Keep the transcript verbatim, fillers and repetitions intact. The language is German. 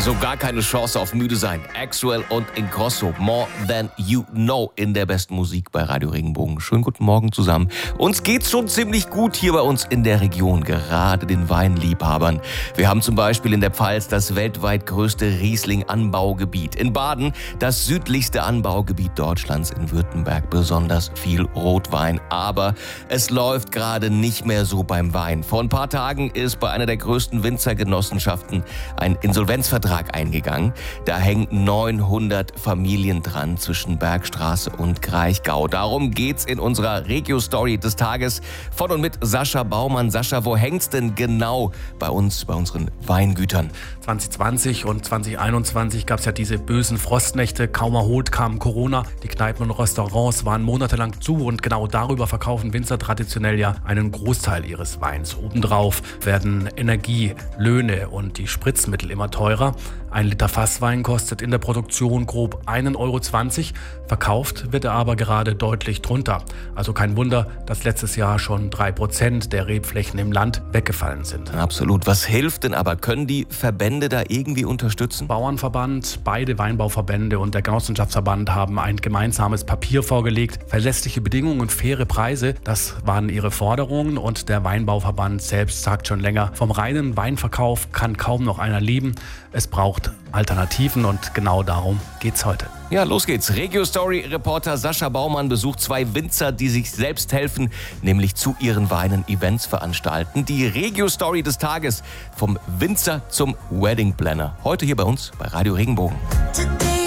So gar keine Chance auf müde sein. Axwell und Ingrosso, More Than You Know in der besten Musik bei Radio Regenbogen. Schönen guten Morgen zusammen. Uns geht's schon ziemlich gut hier bei uns in der Region, gerade den Weinliebhabern. Wir haben zum Beispiel in der Pfalz das weltweit größte Riesling-Anbaugebiet. In Baden das südlichste Anbaugebiet Deutschlands, in Württemberg besonders viel Rotwein. Aber es läuft gerade nicht mehr so beim Wein. Vor ein paar Tagen ist bei einer der größten Winzergenossenschaften ein Insolvenzvertrag eingegangen. Da hängen neunhundert Familien dran zwischen Bergstraße und Kraichgau. Darum geht's in unserer Regio-Story des Tages von und mit Sascha Baumann. Sascha, wo hängt's denn genau bei uns, bei unseren Weingütern? zwanzig zwanzig und zwanzig einundzwanzig gab es ja diese bösen Frostnächte. Kaum erholt kam Corona. Die Kneipen und Restaurants waren monatelang zu und genau darüber verkaufen Winzer traditionell ja einen Großteil ihres Weins. Obendrauf werden Energie, Löhne und die Spritzmittel immer teurer. Ein Liter Fasswein kostet in der Produktion grob ein Euro zwanzig. Verkauft wird er aber gerade deutlich drunter. Also kein Wunder, dass letztes Jahr schon drei Prozent der Rebflächen im Land weggefallen sind. Absolut. Was hilft denn aber? Können die Verbände da irgendwie unterstützen? Bauernverband, beide Weinbauverbände und der Genossenschaftsverband haben ein gemeinsames Papier vorgelegt. Verlässliche Bedingungen und faire Preise, das waren ihre Forderungen. Und der Weinbauverband selbst sagt schon länger, vom reinen Weinverkauf kann kaum noch einer leben. Es braucht Alternativen und genau darum geht's heute. Ja, los geht's. Regio-Story-Reporter Sascha Baumann besucht zwei Winzer, die sich selbst helfen, nämlich zu ihren Weinen Events veranstalten. Die Regio-Story des Tages vom Winzer zum Wedding Planner. Heute hier bei uns bei Radio Regenbogen.